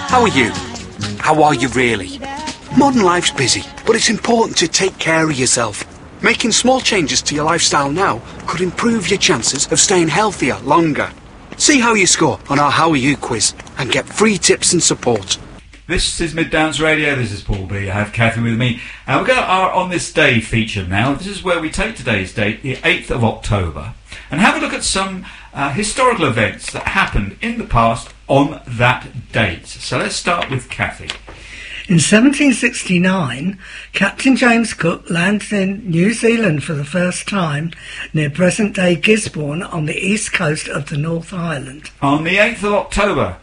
How are you? How are you really? Modern life's busy, but it's important to take care of yourself. Making small changes to your lifestyle now could improve your chances of staying healthier longer. See how you score on our How Are You quiz and get free tips and support. This is Mid Downs Radio. This is Paul B. I have Kathy with me. We're going to our On This Day feature now. This is where we take today's date, the 8th of October, and have a look at some historical events that happened in the past on that date. So let's start with Kathy. In 1769, Captain James Cook landed in New Zealand for the first time near present-day Gisborne on the east coast of the North Island. On the 8th of October,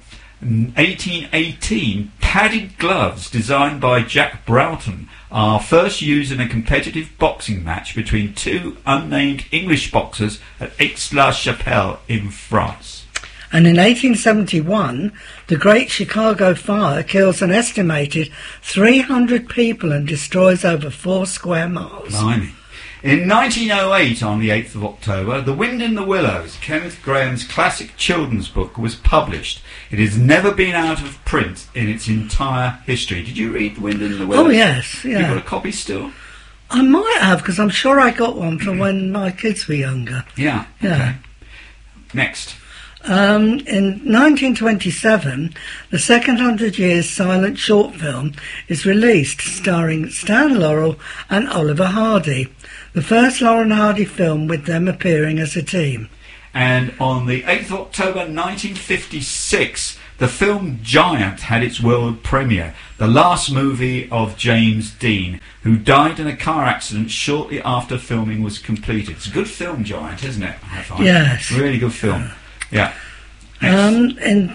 1818, padded gloves designed by Jack Broughton are first used in a competitive boxing match between two unnamed English boxers at Aix-la-Chapelle in France. And in 1871, the Great Chicago Fire kills an estimated 300 people and destroys over 4 square miles. Blimey. In 1908, on the 8th of October, The Wind in the Willows, Kenneth Grahame's classic children's book, was published. It has never been out of print in its entire history. Did you read The Wind in the Willows? Oh, yes, yeah. You got a copy still? I might have, because I'm sure I got one from when my kids were younger. Yeah, okay. Next. In 1927, the second 100 Years silent short film is released, starring Stan Laurel and Oliver Hardy, the first Laurel and Hardy film with them appearing as a team. And on the 8th of October 1956, the film Giant had its world premiere, the last movie of James Dean, who died in a car accident shortly after filming was completed. It's a good film, Giant, isn't it? I find. Yes. Really good film. Yeah. In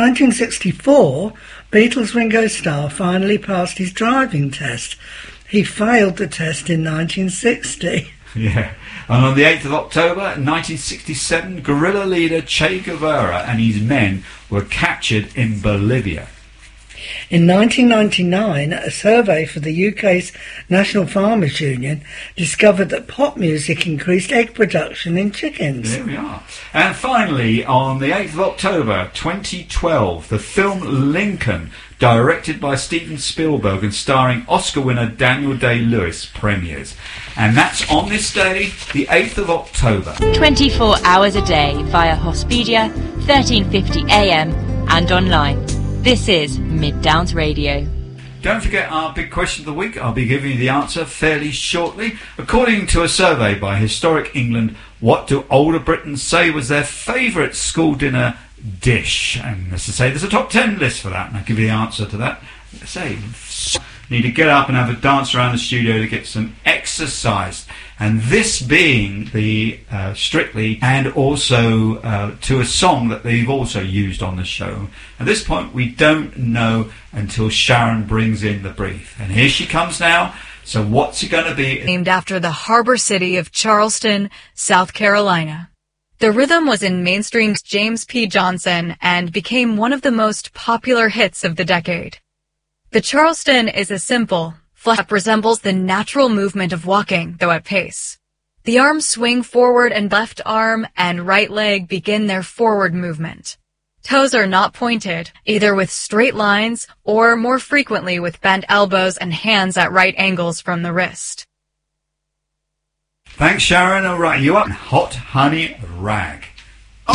1964, Beatles' Ringo Starr finally passed his driving test. He failed the test in 1960. Yeah. And on the 8th of October 1967, guerrilla leader Che Guevara and his men were captured in Bolivia. In 1999, a survey for the UK's National Farmers Union discovered that pop music increased egg production in chickens. There we are. And finally, on the 8th of October 2012, the film Lincoln, directed by Steven Spielberg and starring Oscar winner Daniel Day-Lewis, premieres. And that's on this day, the 8th of October. 24 hours a day via Hospedia, 1350 AM and online. This is Mid Downs Radio. Don't forget our big question of the week. I'll be giving you the answer fairly shortly. According to a survey by Historic England, what do older Britons say was their favourite school dinner dish? And as I say, there's a top 10 list for that, and I'll give you the answer to that. Say, need to get up and have a dance around the studio to get some exercise. And this being the Strictly, and also to a song that they've also used on the show. At this point, we don't know until Sharon brings in the brief. And here she comes now. So what's it going to be? Named after the harbor city of Charleston, South Carolina. The rhythm was in mainstream's James P. Johnson and became one of the most popular hits of the decade. The Charleston is a simple, flat resembles the natural movement of walking, though at pace. The arms swing forward and left arm and right leg begin their forward movement. Toes are not pointed, either with straight lines or more frequently with bent elbows and hands at right angles from the wrist. Thanks, Sharon. All right, you up? Hot Honey Rag.